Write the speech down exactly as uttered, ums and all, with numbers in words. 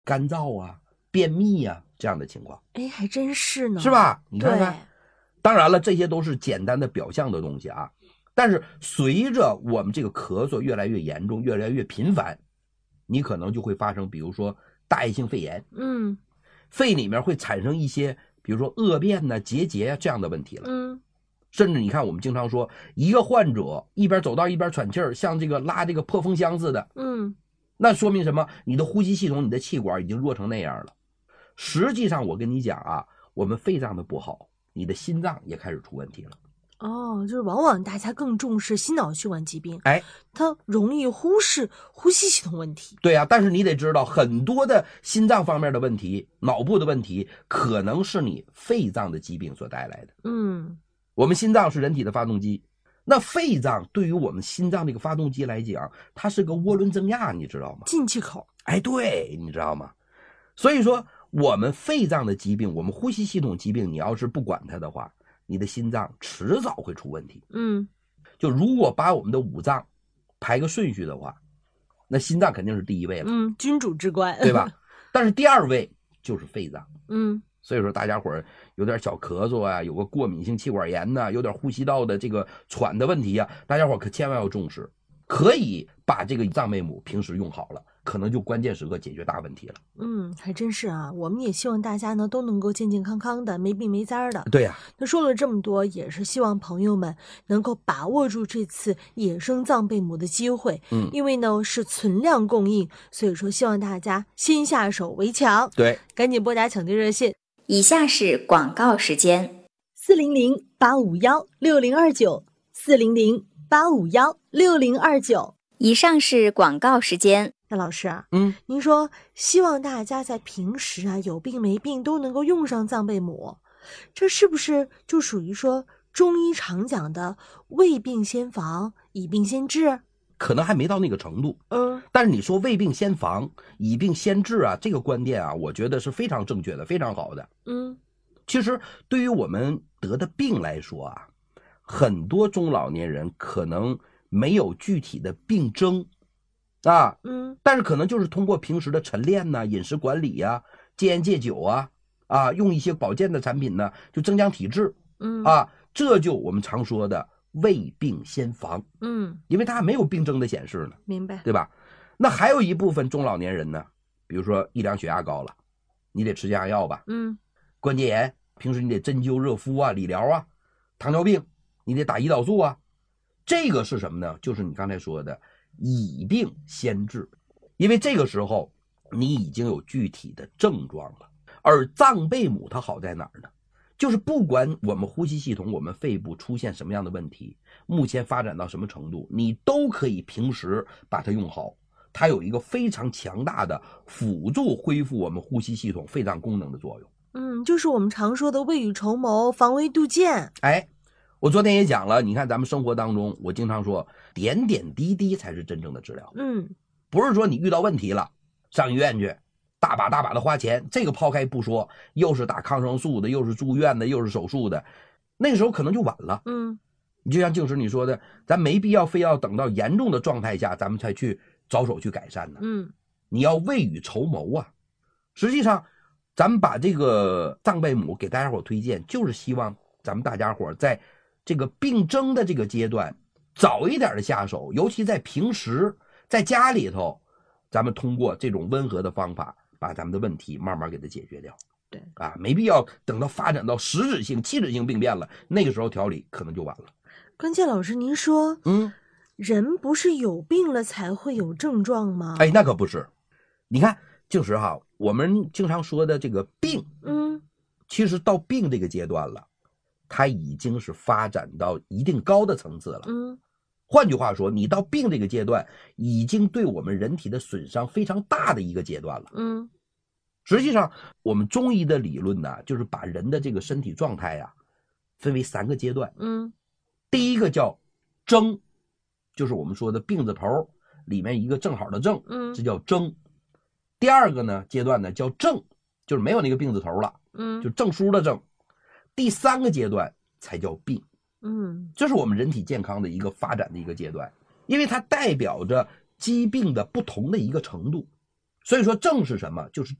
干燥啊、便秘啊这样的情况。 哎，还真是呢， 是吧？你看看，当然了，这些都是简单的表象的东西啊。但是随着我们这个咳嗽越来越严重、越来越频繁，你可能就会发生，比如说大叶性肺炎， 嗯， 肺里面会产生一些，比如说恶变呐、结节啊这样的问题了。 嗯， 甚至你看，我们经常说，一个患者一边走道一边喘气儿，像这个拉这个破风箱似的， 嗯， 那说明什么？你的呼吸系统、你的气管已经弱成那样了。实际上，我跟你讲啊，我们肺脏的不好，你的心脏也开始出问题了。 哦，就是往往大家更重视心脑血管疾病， 哎， 它容易忽视呼吸系统问题。 对啊，但是你得知道，很多的心脏方面的问题、脑部的问题，可能是你肺脏的疾病所带来的。 嗯， 我们心脏是人体的发动机，那肺脏对于我们心脏这个发动机来讲，它是个涡轮增压，你知道吗？ 进气口。 哎，对，你知道吗？所以说，我们肺脏的疾病，我们呼吸系统疾病，你要是不管它的话，你的心脏迟早会出问题。 嗯， 就如果把我们的五脏排个顺序的话，那心脏肯定是第一位了， 嗯，君主之官， 对吧？但是第二位就是肺脏。 嗯， 所以说大家伙儿有点小咳嗽啊，有个过敏性气管炎呐、啊，有点呼吸道的这个喘的问题啊，大家伙儿可千万要重视。可以把这个脏贝母平时用好了，可能就关键时刻解决大问题了。 嗯，还真是啊，我们也希望大家呢都能够健健康康的，没病没灾的。 对呀、啊， 那说了这么多，也是希望朋友们能够把握住这次野生藏贝母的机会。 嗯， 因为呢是存量供应，所以说希望大家先下手为强。 对， 赶紧拨打抢救热线。 以下是广告时间： 四零零八五幺六零二九，四零零八五幺六零二九。 以上是广告时间。 那老师啊， 嗯， 您说希望大家在平时啊有病没病都能够用上藏贝母，这是不是就属于说中医常讲的未病先防，以病先治？ 可能还没到那个程度， 嗯， 但是你说未病先防，以病先治啊，这个观点啊，我觉得是非常正确的，非常好的。 嗯， 其实对于我们得的病来说啊，很多中老年人可能没有具体的病征啊， 嗯， 但是可能就是通过平时的晨练呐、饮食管理呀、啊、戒烟戒酒啊，啊，用一些保健的产品呢，就增强体质， 嗯， 啊，这就我们常说的未病先防， 嗯， 因为他还没有病征的显示呢， 明白， 对吧？那还有一部分中老年人呢，比如说一量血压高了，你得吃降压药吧， 嗯， 关节炎，平时你得针灸热敷啊、理疗啊，糖尿病你得打胰岛素啊，这个是什么呢？就是你刚才说的以病先治，因为这个时候你已经有具体的症状了。而藏贝母它好在哪儿呢？就是不管我们呼吸系统、我们肺部出现什么样的问题，目前发展到什么程度，你都可以平时把它用好。它有一个非常强大的辅助恢复我们呼吸系统、肺脏功能的作用。 嗯，就是我们常说的未雨绸缪、防微杜渐。 哎，我昨天也讲了，你看咱们生活当中，我经常说点点滴滴才是真正的治疗。 嗯， 不是说你遇到问题了上医院去大把大把的花钱，这个抛开不说，又是打抗生素的，又是住院的，又是手术的，那个时候可能就晚了。 嗯， 你就像静时你说的，咱没必要非要等到严重的状态下咱们才去着手去改善呢。 嗯， 你要未雨绸缪啊。实际上咱们把这个藏贝母给大家伙推荐，就是希望咱们大家伙在这个病征的这个阶段早一点的下手，尤其在平时在家里头，咱们通过这种温和的方法把咱们的问题慢慢给它解决掉。 对啊，没必要等到发展到实质性、器质性病变了，那个时候调理可能就晚了。 关键老师您说， 嗯， 人不是有病了才会有症状吗？ 哎，那可不是。你看，就是哈，我们经常说的这个病， 嗯， 其实到病这个阶段了，它已经是发展到一定高的层次了。 嗯， 换句话说，你到病这个阶段，已经对我们人体的损伤非常大的一个阶段了。 嗯， 实际上，我们中医的理论呢，就是把人的这个身体状态呀，分为三个阶段。 嗯， 第一个叫征，就是我们说的病字头里面一个正好的正， 嗯， 这叫征。第二个呢阶段呢叫正，就是没有那个病字头了， 嗯， 就证书的正。第三个阶段才叫病。 嗯， 这是我们人体健康的一个发展的一个阶段，因为它代表着疾病的不同的一个程度。 所以说正是什么？就是